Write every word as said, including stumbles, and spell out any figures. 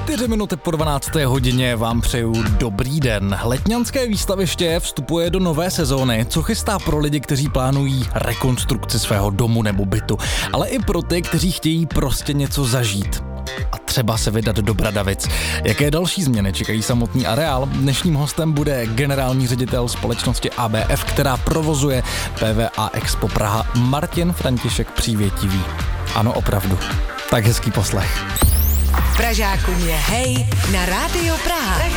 Čtyři minuty po dvanácté hodině vám přeju dobrý den. Letňanské výstaviště vstupuje do nové sezóny, co chystá pro lidi, kteří plánují rekonstrukci svého domu nebo bytu, ale i pro ty, kteří chtějí prostě něco zažít. A třeba se vydat do Bradavic. Jaké další změny čekají samotný areál? Dnešním hostem bude generální ředitel společnosti A B F, která provozuje P V A Expo Praha, Martin František Přívětivý. Ano, opravdu. Tak hezký poslech. Pražákům je hej na Rádio Praha.